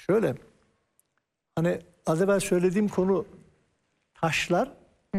Şöyle, hani az evvel söylediğim konu, taşlar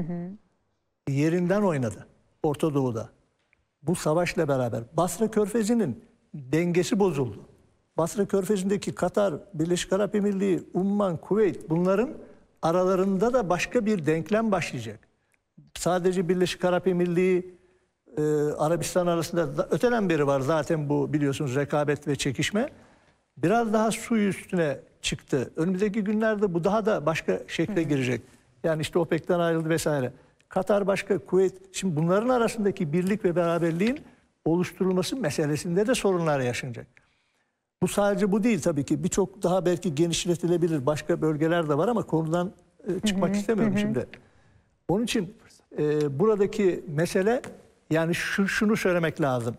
yerinden oynadı Orta Doğu'da. Bu savaşla beraber Basra Körfezi'nin dengesi bozuldu. Basra Körfezi'ndeki Katar, Birleşik Arap Emirliği, Umman, Kuveyt, bunların aralarında da başka bir denklem başlayacak. Sadece Birleşik Arap Emirliği, Arabistan arasında öteden beri var zaten bu, biliyorsunuz, rekabet ve çekişme. Biraz daha su üstüne çıktı. Önümüzdeki günlerde bu daha da başka şekle girecek. Yani işte OPEC'ten ayrıldı vesaire. Katar başka, Kuveyt. Şimdi bunların arasındaki birlik ve beraberliğin oluşturulması meselesinde de sorunlar yaşanacak. Bu sadece bu değil tabii ki. Birçok daha belki genişletilebilir başka bölgeler de var ama konudan çıkmak istemiyorum şimdi. Onun için buradaki mesele, yani şunu söylemek lazım.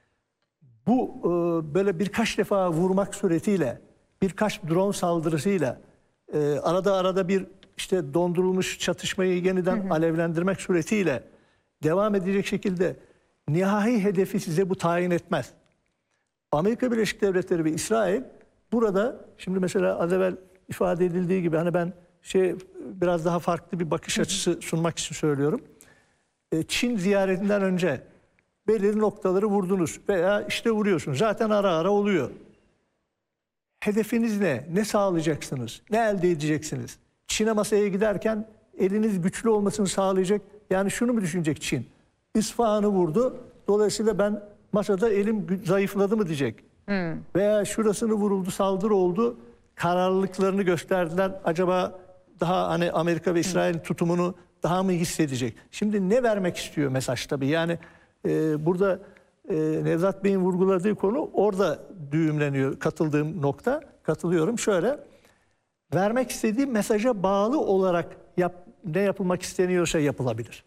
Bu böyle birkaç defa vurmak suretiyle, birkaç drone saldırısıyla, arada bir işte dondurulmuş çatışmayı yeniden alevlendirmek suretiyle devam edecek şekilde nihai hedefi size bu tayin etmez. Amerika Birleşik Devletleri ve İsrail burada, şimdi mesela az evvel ifade edildiği gibi, hani ben biraz daha farklı bir bakış açısı sunmak için söylüyorum. Çin ziyaretinden önce belirli noktaları vurdunuz veya işte vuruyorsunuz. Zaten ara oluyor. Hedefiniz ne? Ne sağlayacaksınız? Ne elde edeceksiniz? Çin'e masaya giderken eliniz güçlü olmasını sağlayacak. Yani şunu mu düşünecek Çin? İsfahan'ı vurdu. Dolayısıyla ben masada elim zayıfladı mı diyecek. Veya şurasını vuruldu, saldırı oldu. Kararlılıklarını gösterdiler. Acaba daha hani Amerika ve İsrail'in tutumunu daha mı hissedecek? Şimdi ne vermek istiyor mesaj tabii. Yani burada Nevzat Bey'in vurguladığı konu orada düğümleniyor. Katıldığım nokta, katılıyorum. Şöyle, vermek istediği mesaja bağlı olarak ne yapılmak isteniyorsa yapılabilir.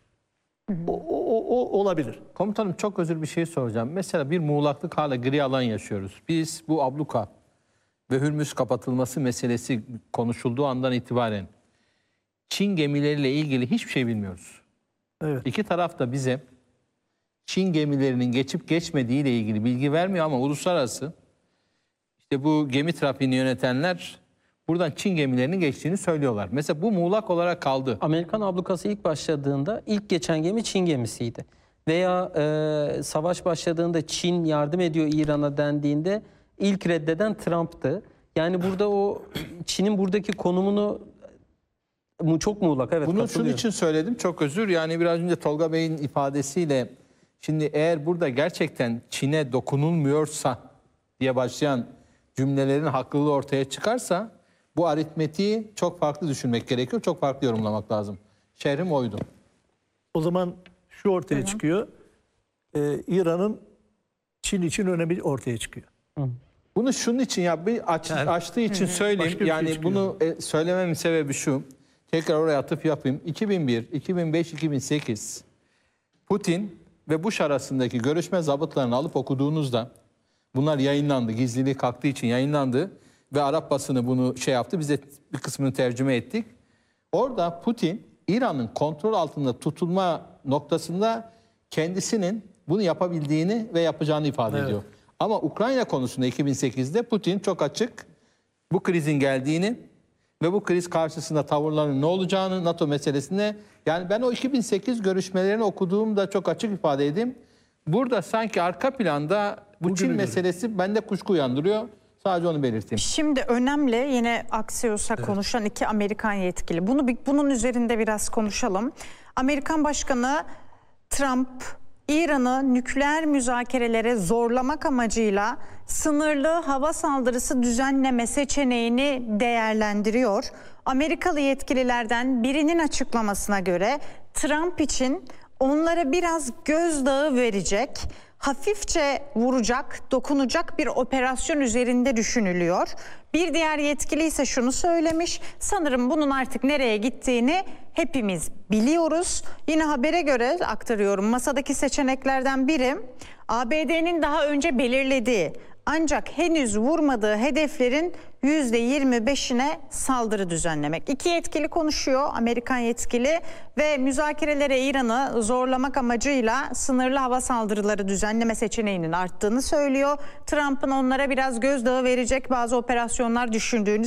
O olabilir. Komutanım, çok özür bir şey soracağım. Mesela bir muğlaklık, hala gri alan yaşıyoruz. Biz bu abluka ve Hürmüz kapatılması meselesi konuşulduğu andan itibaren Çin gemileriyle ilgili hiçbir şey bilmiyoruz. Evet. İki taraf da bize Çin gemilerinin geçip geçmediği ile ilgili bilgi vermiyor ama uluslararası işte bu gemi trafiğini yönetenler buradan Çin gemilerinin geçtiğini söylüyorlar. Mesela bu muğlak olarak kaldı. Amerikan ablukası ilk başladığında ilk geçen gemi Çin gemisiydi. Veya savaş başladığında Çin yardım ediyor İran'a dendiğinde ilk reddeden Trump'tı. Yani burada o Çin'in buradaki konumunu çok muğlak. Evet, bunu şunun için söyledim, çok özür. Yani biraz önce Tolga Bey'in ifadesiyle, şimdi eğer burada gerçekten Çin'e dokunulmuyorsa diye başlayan cümlelerin haklılığı ortaya çıkarsa bu aritmetiği çok farklı düşünmek gerekiyor. Çok farklı yorumlamak lazım. Şerhim oydu. O zaman şu ortaya çıkıyor. İran'ın Çin için önemi ortaya çıkıyor. Bunu şunun için açtığı için söyleyeyim. Yani bunu söylememin sebebi şu. Tekrar oraya atıf yapayım. 2001, 2005, 2008 Putin ve Bush arasındaki görüşme zabıtlarını alıp okuduğunuzda, bunlar yayınlandı. Gizliliği kalktığı için yayınlandı. Ve Arap basını bunu yaptı. Biz de bir kısmını tercüme ettik. Orada Putin, İran'ın kontrol altında tutulma noktasında kendisinin bunu yapabildiğini ve yapacağını ifade ediyor. Ama Ukrayna konusunda 2008'de Putin çok açık bu krizin geldiğini ve bu kriz karşısında tavırlarının ne olacağını, NATO meselesinde, yani ben o 2008 görüşmelerini okuduğumda çok açık ifade edeyim. Burada sanki arka planda bu Çin meselesi bende kuşku uyandırıyor. Sadece onu belirteyim. Şimdi önemli, yine Axios'a konuşan iki Amerikan yetkili. Bunun üzerinde biraz konuşalım. Amerikan Başkanı Trump, İran'ı nükleer müzakerelere zorlamak amacıyla sınırlı hava saldırısı düzenleme seçeneğini değerlendiriyor. Amerikalı yetkililerden birinin açıklamasına göre Trump için onlara biraz gözdağı verecek, hafifçe vuracak, dokunacak bir operasyon üzerinde düşünülüyor. Bir diğer yetkili ise şunu söylemiş: sanırım bunun artık nereye gittiğini hepimiz biliyoruz. Yine habere göre aktarıyorum, masadaki seçeneklerden biri ABD'nin daha önce belirlediği ancak henüz vurmadığı hedeflerin %25'ine saldırı düzenlemek. İki yetkili konuşuyor, Amerikan yetkili, ve müzakerelere İran'ı zorlamak amacıyla sınırlı hava saldırıları düzenleme seçeneğinin arttığını söylüyor. Trump'ın onlara biraz gözdağı verecek bazı operasyonlar düşündüğünü